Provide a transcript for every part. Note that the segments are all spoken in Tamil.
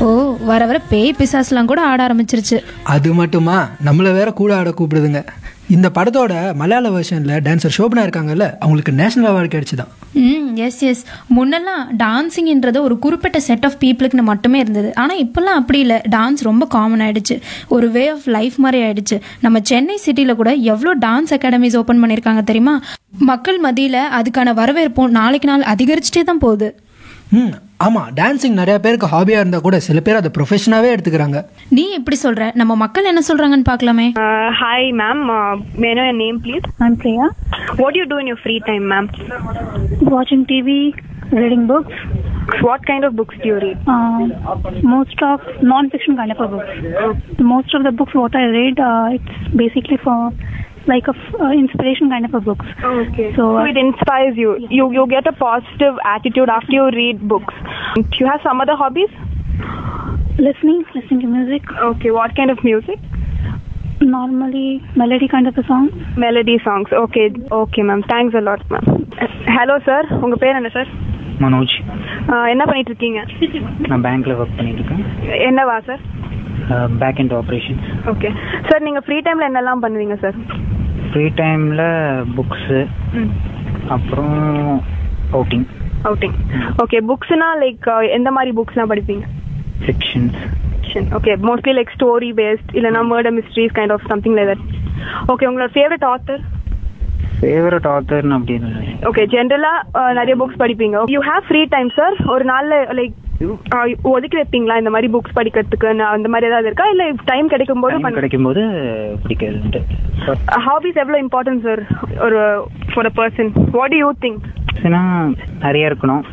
ஓ, வர வர பேய் பிசாசுலாம் கூட ஆட ஆரம்பிச்சிருச்சு. அது மட்டுமா, நம்மளை வேற கூட ஆட கூப்பிடுதுங்க. இந்த படத்தோட மலையாள வெர்ஷனில் டான்ஸர் ஷோபனா இருக்காங்கல்ல, அவங்களுக்கு நேஷனல் அவார்டு கிடைச்சிதான். S S. முன்னெல்லாம் டான்ஸிங்ன்றது ஒரு குறிப்பிட்ட செட் ஆஃப் பீப்புளுக்கு மட்டுமே இருந்தது. ஆனால் இப்போல்லாம் அப்படி இல்லை. டான்ஸ் ரொம்ப காமன் ஆயிடுச்சு. ஒரு வே ஆஃப் லைஃப் மாதிரி ஆயிடுச்சு. நம்ம சென்னை சிட்டியில் கூட எவ்வளோ டான்ஸ் அகாடமிஸ் ஓப்பன் பண்ணியிருக்காங்க தெரியுமா? மக்கள் மத்தியில் அதுக்கான வரவேற்பும் நாளைக்கு நாள் அதிகரிச்சுட்டே தான் போகுது. ஆமாம், டான்ஸிங் நிறைய பேருக்கு ஹாபியாக இருந்தால் கூட சில பேர் அதை ப்ரொஃபஷனாகவே எடுத்துக்கிறாங்க. நீ எப்படி சொல்கிற? நம்ம மக்கள் என்ன சொல்கிறாங்கன்னு பார்க்கலாமே. Hi ma'am, may I know your name please? I'm Priya. What do you do in your free time ma'am? Watching TV, reading books. What kind of books do you read? Most of non-fiction kind of books. Most of the books what I read, it's basically for like a inspiration kind of a books. Okay. So it inspires you. You get a positive attitude after you read books. Do you have some other hobbies? Listening to music. Okay. What kind of music? Normally melody kind of a song. Melody songs. Okay. Okay ma'am. Thanks a lot ma'am. Hello sir. உங்க பேர் என்ன சார்? மனோஜ். என்ன பண்ணிட்டு இருக்கீங்க? நான் பேங்க்ல ஒர்க் பண்ணிட்டு இருக்கேன். என்னவா sir? Back and operations. Okay sir, நீங்க ஃப்ரீ டைம்ல என்னெல்லாம் பண்ணுவீங்க சார்? ஃப்ரீ டைம்ல புக்ஸ், அப்புறம் அவுட்டிங். ஓகே. புக்ஸ்னா லைக் எந்த மாதிரி புக்ஸ்லாம் படிப்பீங்க? Fictions. Okay, mostly like story paste இல்லனா murder mysteries kind of something like that. Okay, உங்களோட ஃபேவரட் ஆத்தர்? ஃபேவரட் ஆத்தர்னு அப்படி இல்லை. ஓகே, ஜென்ரலா நிறைய புக்ஸ் படிப்பீங்க. You have free time sir? ஒரு நாள்ல லைக் ஒதுக்கி வைப்பீங்களா இந்த மாதிரி புக்ஸ் படிக்கிறதுக்கு? அந்த மாதிரி ஏதாவது இருக்கா, இல்ல டைம் கிடைக்கும் போது பிடிக்காது? ஹாபிஸ் எவ்வளவு இம்பார்ட்டன்ட் சார் ஒரு for a person? What to you think? நிறைய இருக்கணும்,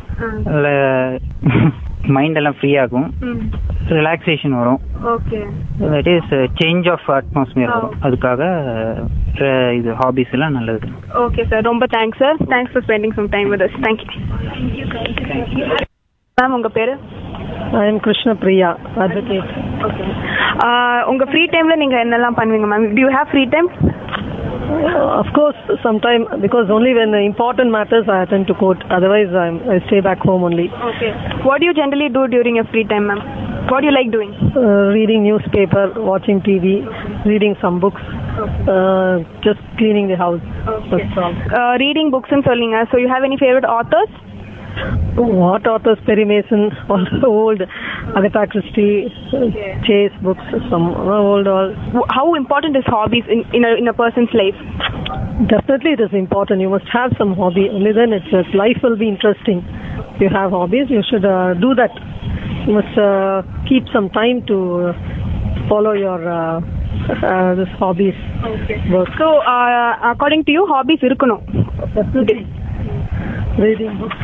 மைண்ட் எல்லாம் ஃப்ரீ ஆகும், ரிலாக்ஸேஷன் வரும். Okay, that is change of atmosphere வரும். அதுக்காக இது ஹாபிஸ் எல்லாம் நல்லது. ஓகே சார், ரொம்ப thanks sir. Thanks for spending some time with us. Thank you ma'am. உங்க பேரு? I am Krishna Priya, advocate. Okay. உங்க ஃப்ரீ டைம்ல நீங்க என்னெல்லாம் பண்ணுவீங்க ma'am? Do you have free time? Of course, sometime, because only when important matters I attend to court. Otherwise, I stay back home only. Okay. What do you generally do during your free time, ma'am? What do you like doing? Reading newspaper, watching TV, reading some books, just cleaning the house. Okay. Reading books and சொல்லுங்க. So you have any favorite authors? What authors? Perry Mason, all the old Agatha Christie, Chase books, some old all. How important is hobbies in a person's life? Definitely it is important. You must have some hobby. Only then life will be interesting. If you have hobbies, you should do that. You must keep some time to follow your this hobbies. Okay. Work. So according to you, hobbies இருக்கணும். Definitely. Reading books.